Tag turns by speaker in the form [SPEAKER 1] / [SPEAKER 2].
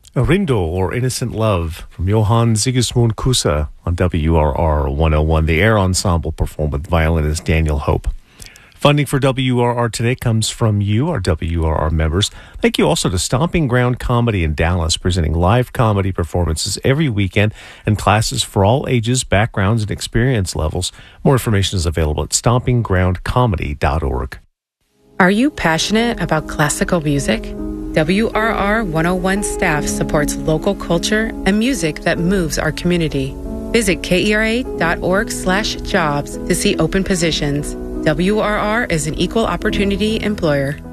[SPEAKER 1] Rindo, or Innocent Love, from Johann Sigismund Kusa on WRR 101. The Air Ensemble performed with violinist Daniel Hope. Funding for WRR today comes from you, our WRR members. Thank you also to Stomping Ground Comedy in Dallas, presenting live comedy performances every weekend and classes for all ages, backgrounds, and experience levels. More information is available at stompinggroundcomedy.org.
[SPEAKER 2] Are you passionate about classical music? WRR 101 staff supports local culture and music that moves our community. Visit kera.org/jobs to see open positions. WRR is an equal opportunity employer.